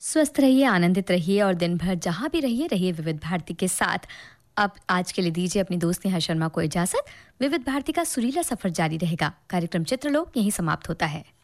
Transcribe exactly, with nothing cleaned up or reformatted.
स्वस्थ रहिए, आनंदित रहिए और दिन भर जहां भी रहिए रहिए विविध भारती के साथ। अब आज के लिए दीजिए अपनी दोस्त नेहा शर्मा को इजाजत। विविध भारती का सुरीला सफर जारी रहेगा। कार्यक्रम चित्रलोक यहीं समाप्त होता है।